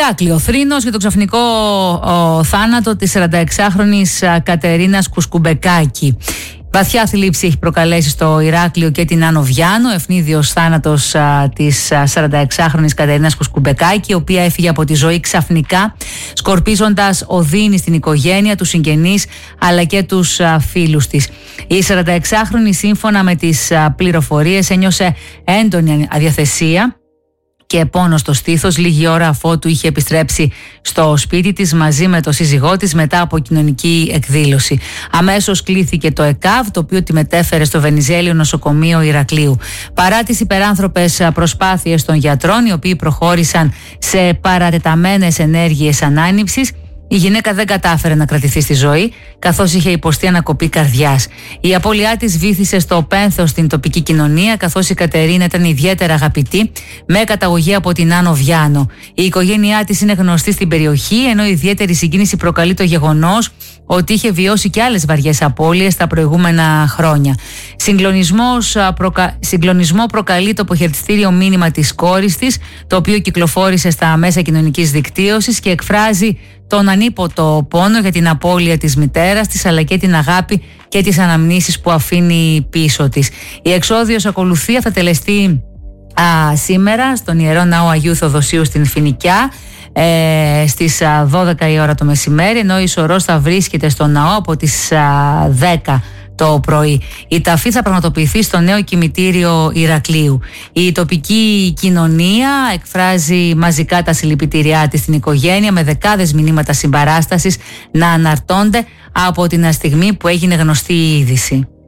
Ηράκλειο, θρήνος για το ξαφνικό θάνατο της 46χρονης Κατερίνας Κουσκουμπεκάκη. Βαθιά θλίψη έχει προκαλέσει στο Ηράκλειο και την Άνω Βιάνο. Ευνίδιος θάνατος της 46χρονης Κατερίνας Κουσκουμπεκάκη, η οποία έφυγε από τη ζωή ξαφνικά, σκορπίζοντας οδύνη στην οικογένεια, τους συγγενείς αλλά και τους φίλους της. Η 46χρονη, σύμφωνα με τις πληροφορίες, ένιωσε έντονη αδιαθεσία και πόνο στο στήθος λίγη ώρα αφότου είχε επιστρέψει στο σπίτι της μαζί με τον σύζυγό της μετά από κοινωνική εκδήλωση. Αμέσως κλήθηκε το ΕΚΑΒ, το οποίο τη μετέφερε στο Βενιζέλιο Νοσοκομείο Ηρακλείου. Παρά τις υπεράνθρωπες προσπάθειες των γιατρών, οι οποίοι προχώρησαν σε παρατεταμένες ενέργειες ανάνυψης, η γυναίκα δεν κατάφερε να κρατηθεί στη ζωή, καθώς είχε υποστεί ανακοπή καρδιάς. Η απώλειά της βύθισε στο πένθος στην τοπική κοινωνία, καθώς η Κατερίνα ήταν ιδιαίτερα αγαπητή, με καταγωγή από την Άνω Βιάνο. Η οικογένειά της είναι γνωστή στην περιοχή, ενώ ιδιαίτερη συγκίνηση προκαλεί το γεγονός ότι είχε βιώσει και άλλες βαριές απώλειες τα προηγούμενα χρόνια. Συγκλονισμό προκαλεί το αποχαιρετιστήριο μήνυμα της κόρης της, το οποίο κυκλοφόρησε στα μέσα κοινωνικής δικτύωσης και εκφράζει τον ανίποτο πόνο για την απώλεια της μητέρας της, αλλά και την αγάπη και τις αναμνήσεις που αφήνει πίσω της. Η εξόδιος ακολουθία θα τελεστεί σήμερα στον Ιερό Ναό Αγίου Θεοδοσίου στην Φοινικιά στις 12 η ώρα το μεσημέρι, ενώ η σωρός θα βρίσκεται στο ναό από τις 10 το πρωί. Η ταφή θα πραγματοποιηθεί στο νέο κημητήριο Ηρακλείου. Η τοπική κοινωνία εκφράζει μαζικά τα συλληπιτήριά της στην οικογένεια, με δεκάδες μηνύματα συμπαράστασης να αναρτώνται από την στιγμή που έγινε γνωστή η είδηση.